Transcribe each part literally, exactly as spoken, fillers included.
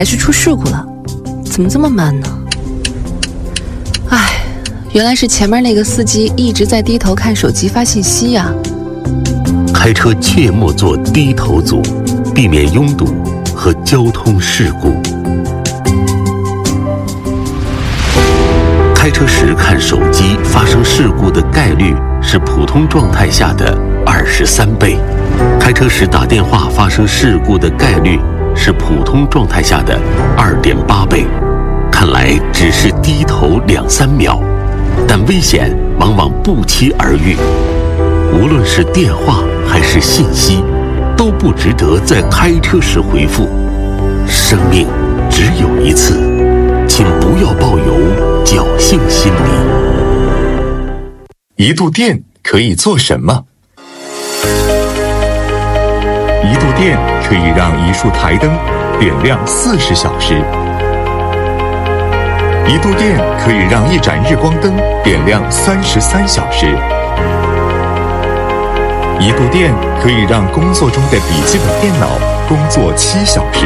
还是出事故了，怎么这么慢呢？唉，原来是前面那个司机一直在低头看手机发信息呀。 开车切莫做低头族，避免拥堵和交通事故。开车时看手机发生事故的概率是普通状态下的二十三倍，开车时打电话发生事故的概率是普通状态下的二点八倍。看来只是低头两三秒，但危险往往不期而遇。无论是电话还是信息，都不值得在开车时回复。生命只有一次，请不要抱有侥幸心理。 一度电可以做什么？一度电可以让一束台灯点亮四十小时。一度电可以让一盏日光灯点亮三十三小时。一度电可以让工作中的笔记本电脑工作七小时。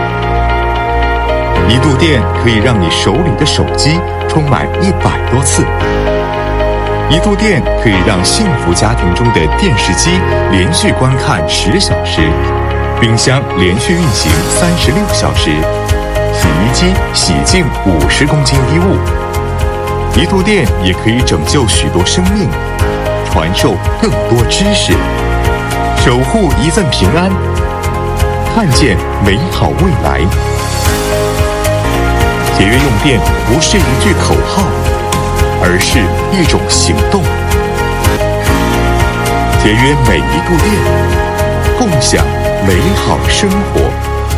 一度电可以让你手里的手机充满一百多次。一度电可以让幸福家庭中的电视机连续观看十小时，冰箱连续运行三十六小时，洗衣机洗净五十公斤衣物。一度电也可以拯救许多生命，传授更多知识，守护一份平安，看见美好未来。节约用电不是一句口号，而是一种行动。节约每一度电，共享美好生活。